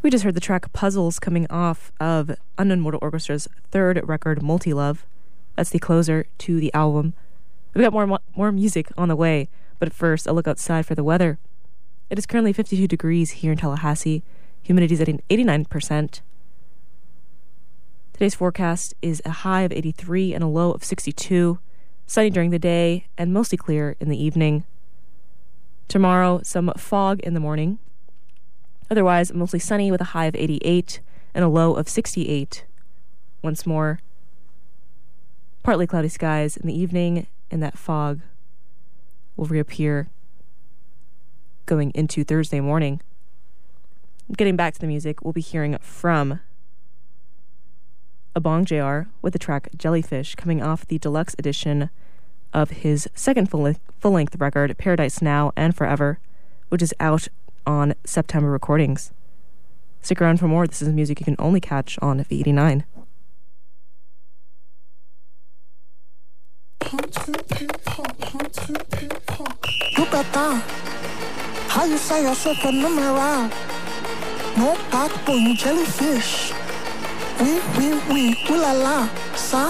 We just heard the track Puzzles coming off of Unknown Mortal Orchestra's third record, Multi-Love. That's the closer to the album. We've got more music on the way, but first, a look outside for the weather. It is currently 52 degrees here in Tallahassee. Humidity is at 89%. Today's forecast is a high of 83 and a low of 62. Sunny during the day and mostly clear in the evening. Tomorrow, some fog in the morning. Otherwise, mostly sunny with a high of 88 and a low of 68. Once more, partly cloudy skies in the evening, and that fog will reappear going into Thursday morning. Getting back to the music, we'll be hearing from Abong JR with the track Jellyfish, coming off the deluxe edition of his second full-length record, Paradise Now and Forever, which is out on September recordings. Stick around for more. This is music you can only catch on V89. You better. How you say yourself a numero? No backbone jellyfish. Oui, ooh la la.